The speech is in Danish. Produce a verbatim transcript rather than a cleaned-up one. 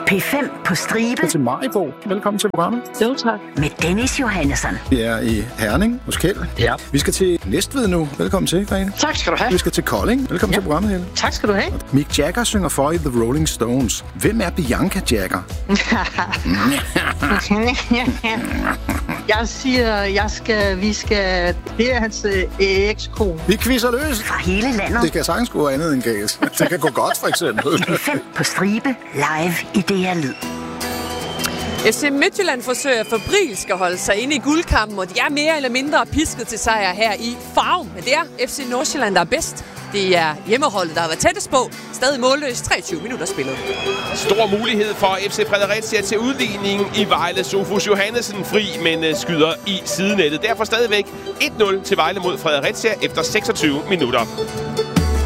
P fem på stribe. Til Maribo. Velkommen til programmet. Jo, tak. Med Dennis Johannesson. Vi er i Herning hos Kjeld. Ja. Vi skal til Næstved nu. Velkommen til, Grene. Tak skal du have. Vi skal til Kolding. Velkommen Ja. til programmet, Helle. Tak skal du have. Mick Jagger synger for i The Rolling Stones. Hvem er Bianca Jagger? Jeg siger, jeg skal, vi skal... Det er hans øh, ekskone. Vi quizzer løs. Fra hele landet. Det kan sagtens gå andet end gas. Det kan gå godt, for eksempel. P fem på stribe. Live i D R Lyd. F C Midtjylland forsøger febrilsk at holde sig inde i guldkampen, og de er mere eller mindre pisket til sejr her i Farum. Men det er F C Nordsjælland, der er bedst. Det er hjemmeholdet, der har været tættest på. Stadig målløs, treogtyve minutter spillet. Stor mulighed for F C Fredericia til udligning i Vejle. Sofus Johannesen fri, men skyder i sidenettet. Derfor stadigvæk et nul til Vejle mod Fredericia efter seksogtyve minutter.